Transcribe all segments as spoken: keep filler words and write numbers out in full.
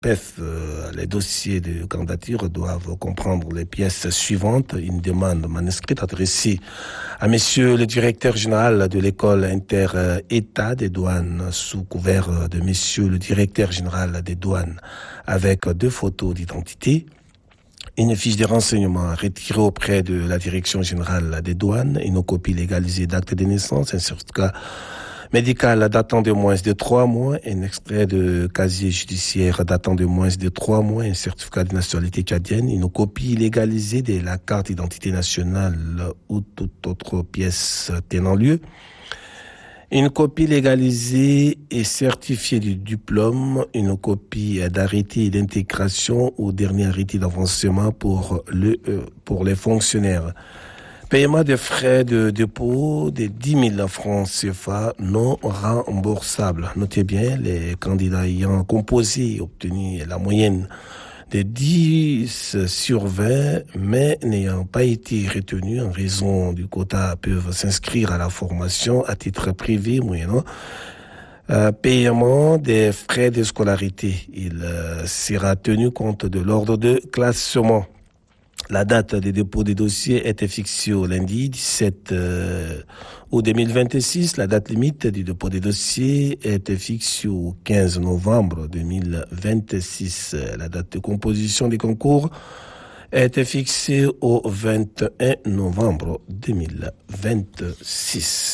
P E F, euh, les dossiers de candidature doivent comprendre les pièces suivantes. Une demande manuscrite adressée à Monsieur le directeur général de l'école inter-État des douanes sous couvert de Monsieur le directeur général des douanes avec deux photos d'identité. Une fiche de renseignement retirée auprès de la direction générale des douanes, une copie légalisée d'acte de naissance, un certificat médical datant de moins de trois mois, un extrait de casier judiciaire datant de moins de trois mois, un certificat de nationalité tchadienne, une copie légalisée de la carte d'identité nationale ou toute autre pièce tenant lieu, une copie légalisée et certifiée du diplôme, une copie d'arrêté d'intégration ou dernier arrêté d'avancement pour le euh, pour les fonctionnaires. Paiement des frais de dépôt de dix mille francs C F A non remboursables. Notez bien, les candidats ayant composé et obtenu la moyenne de dix sur vingt, mais n'ayant pas été retenus en raison du quota, peuvent s'inscrire à la formation à titre privé moyennant euh, paiement des frais de scolarité. Il euh, sera tenu compte de l'ordre de classement. La date de dépôt des dossiers était fixée au lundi dix-sept août deux mille vingt-six. La date limite du dépôt des dossiers était fixée au quinze novembre deux mille vingt-six. La date de composition des concours était fixée au vingt et un novembre deux mille vingt-six.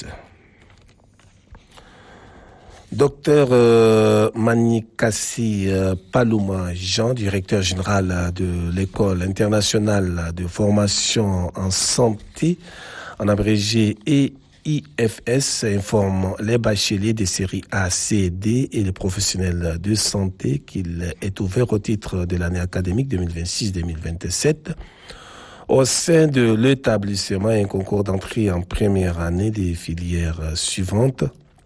Docteur euh, Manikassi euh, Palouma Jean, directeur général de l'École internationale de formation en santé, en abrégé E I F S, informe les bacheliers des séries A, C et D et les professionnels de santé qu'il est ouvert au titre de l'année académique deux mille vingt-six deux mille vingt-sept. Au sein de l'établissement, un concours d'entrée en première année des filières suivantes.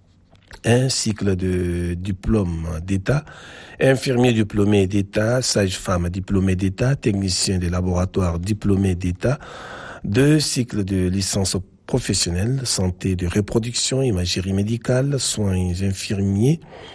Un cycle de diplôme d'État, infirmier diplômé d'État, sage-femme diplômé d'État, technicien de laboratoire diplômé d'État, deux cycles de licence professionnelle, santé de reproduction, imagerie médicale, soins infirmiers,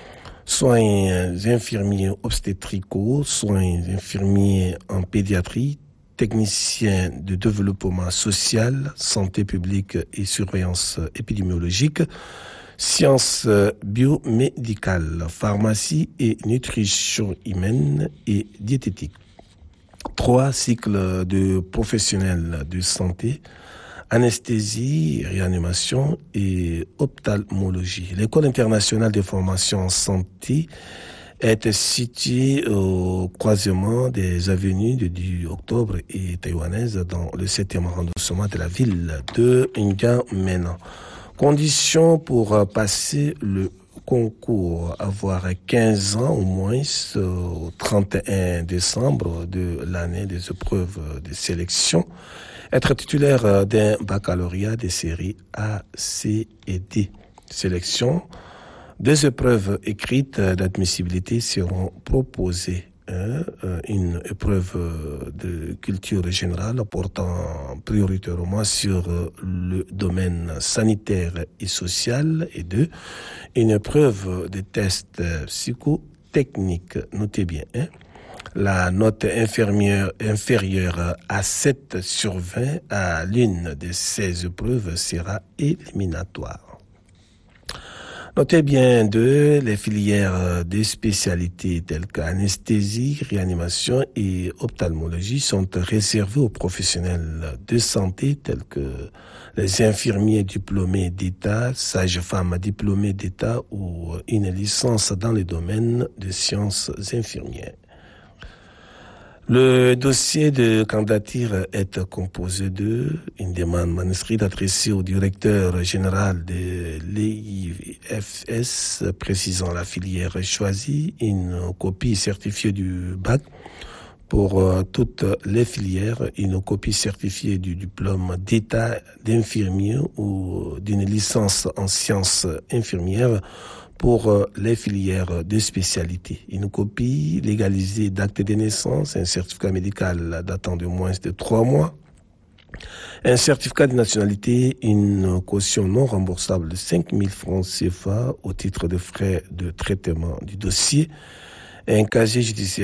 soins infirmiers obstétricaux, soins infirmiers en pédiatrie, technicien de développement social, santé publique et surveillance épidémiologique, sciences biomédicales, pharmacie et nutrition humaine et diététique. Trois cycles de professionnels de santé, anesthésie, réanimation et ophtalmologie. L'École internationale de formation en santé est située au croisement des avenues de dix octobre et taïwanaise dans le septième arrondissement de la ville de N'Djamena. Conditions pour passer le concours, avoir quinze ans au moins au trente et un décembre de l'année des épreuves de sélection, être titulaire d'un baccalauréat des séries A, C et D. Sélection, deux épreuves écrites d'admissibilité seront proposées. Une épreuve de culture générale portant prioritairement sur le domaine sanitaire et social et deux, une épreuve de test psychotechnique. Notez bien, hein? La note inférieure, inférieure à sept sur vingt à l'une de ces épreuves sera éliminatoire. Notez bien deux, les filières de spécialités telles qu'anesthésie, réanimation et ophtalmologie sont réservées aux professionnels de santé tels que les infirmiers diplômés d'État, sages-femmes diplômées d'État ou une licence dans les domaines des sciences infirmières. Le dossier de candidature est composé de une demande manuscrite adressée au directeur général de l'E I F S précisant la filière choisie, une copie certifiée du bac pour euh, toutes les filières, une copie certifiée du diplôme d'état d'infirmier ou d'une licence en sciences infirmières pour les filières de spécialité. Une copie légalisée d'acte de naissance, un certificat médical datant de moins de trois mois, un certificat de nationalité, une caution non remboursable de cinq mille francs C F A au titre de frais de traitement du dossier, un casier judiciaire